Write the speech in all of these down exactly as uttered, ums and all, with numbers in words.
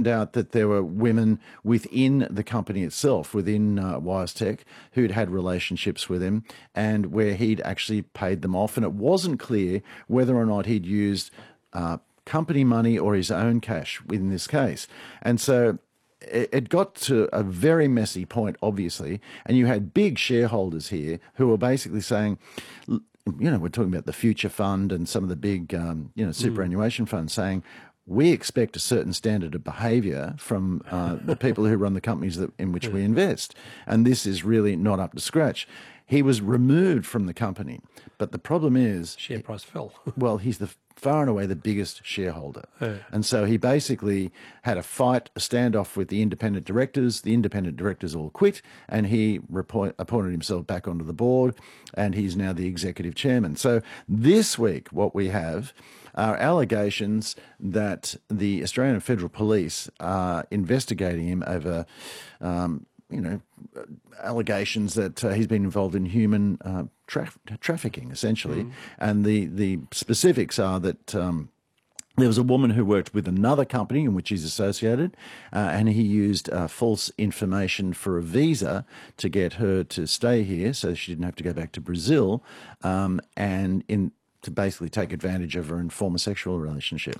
found out that there were women within the company itself, within uh, WiseTech, who'd had relationships with him and where he'd actually paid them off. And it wasn't clear whether or not he'd used uh, company money or his own cash in this case. And so it, it got to a very messy point, obviously, and you had big shareholders here who were basically saying, you know, we're talking about the Future Fund and some of the big, um, you know, superannuation mm. funds saying, we expect a certain standard of behaviour from uh, the people who run the companies that, in which we invest. And this is really not up to scratch. He was removed from the company. But the problem is... Share price fell. Well, he's the far and away the biggest shareholder. Yeah. And so he basically had a fight, a standoff with the independent directors. The independent directors all quit, and he report, appointed himself back onto the board, and he's now the executive chairman. So this week what we have are allegations that the Australian Federal Police are investigating him over... Um, you know, allegations that uh, he's been involved in human uh, tra- trafficking, essentially. Mm. And the, the specifics are that um, there was a woman who worked with another company in which he's associated, uh, and he used uh, false information for a visa to get her to stay here so she didn't have to go back to Brazil, um, and in to basically take advantage of her and form a sexual relationship.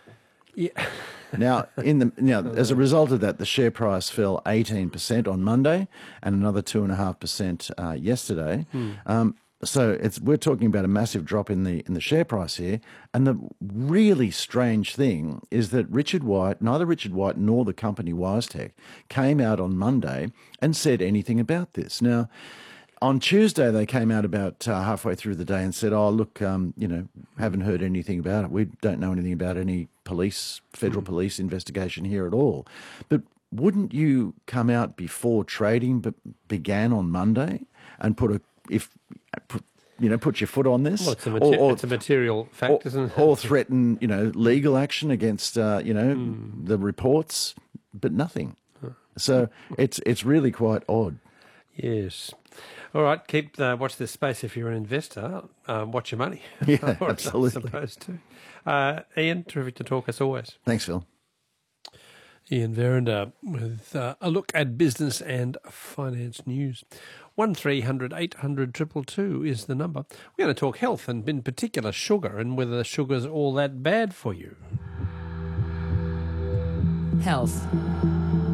Yeah. Now, in the now, as a result of that, the share price fell eighteen percent on Monday and another two point five percent uh, yesterday. Hmm. Um, so it's we're talking about a massive drop in the in the share price here. And the really strange thing is that Richard White, neither Richard White nor the company WiseTech, came out on Monday and said anything about this. Now, on Tuesday, they came out about uh, halfway through the day and said, oh, look, um, you know, haven't heard anything about it. We don't know anything about any police, federal mm. police investigation here at all. But wouldn't you come out before trading be- began on Monday and put a, if, put, you know, put your foot on this? Well, it's a, mater- or, or, it's a material fact, or, isn't it? Or threaten, you know, legal action against, uh, you know, mm. the reports, but nothing. Huh. So it's it's really quite odd. Yes. All right, keep uh, watch this space if you're an investor. Uh, watch your money. Yeah, absolutely. Supposed to. Uh, Ian, terrific to talk as always. Thanks, Phil. Ian Verinder with uh, a look at business and finance news. One three hundred eight hundred two two two is the number. We're going to talk health and in particular sugar and whether the sugar's all that bad for you. Health.